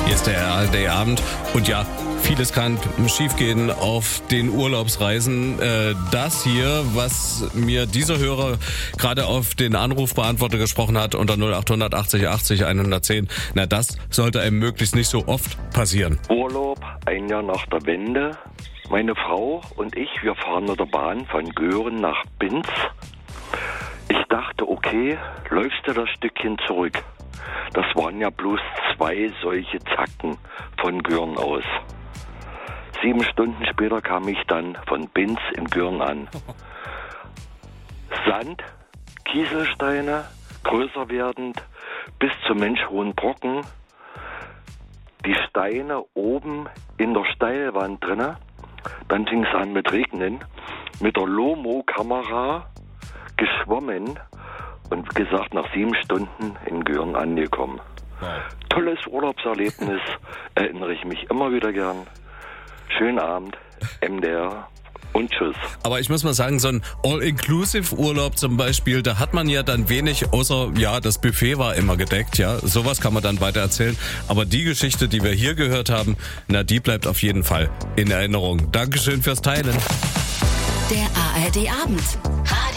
Hier ist der ARD-Abend und ja, vieles kann schiefgehen auf den Urlaubsreisen. Das hier, was mir dieser Hörer gerade auf den Anrufbeantworter gesprochen hat, unter 0800 80 80 110, na das sollte einem möglichst nicht so oft passieren. Urlaub, ein Jahr nach der Wende. Meine Frau und ich, wir fahren mit der Bahn von Göhren nach Binz. Ich dachte, okay, läufst du das Stückchen zurück. Das waren ja bloß 2 solche Zacken von Göhren aus. 7 Stunden später kam ich dann von Binz in Göhren an. Sand, Kieselsteine, größer werdend, bis zum menschhohen Brocken. Die Steine oben in der Steilwand drinne. Dann fing es an mit Regnen. Mit der Lomo-Kamera geschwommen. Und wie gesagt, nach 7 Stunden in Göhren angekommen. Wow. Tolles Urlaubserlebnis, erinnere ich mich immer wieder gern. Schönen Abend, MDR und tschüss. Aber ich muss mal sagen, so ein All-Inclusive-Urlaub zum Beispiel, da hat man ja dann wenig, außer, ja, das Buffet war immer gedeckt, ja, sowas kann man dann weiter erzählen. Aber die Geschichte, die wir hier gehört haben, na, die bleibt auf jeden Fall in Erinnerung. Dankeschön fürs Teilen. Der ARD-Abend.